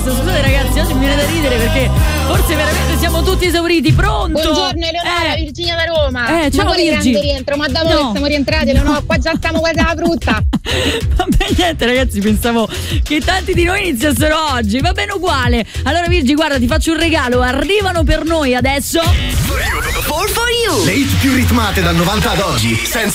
questo? Scusate ragazzi, oggi mi viene da ridere perché forse veramente siamo tutti esauriti. Pronto? Buongiorno Eleonora, Virginia da Roma. Ciao ma Virgi. grande rientro, ma dopo che siamo rientrati, no, qua già stiamo quasi alla frutta. Vabbè, niente ragazzi, pensavo che tanti di noi iniziassero oggi. Va bene uguale. Allora Virgi, guarda, ti faccio un regalo. Arrivano per noi adesso Le hit più ritmate dal 90 ad oggi, senza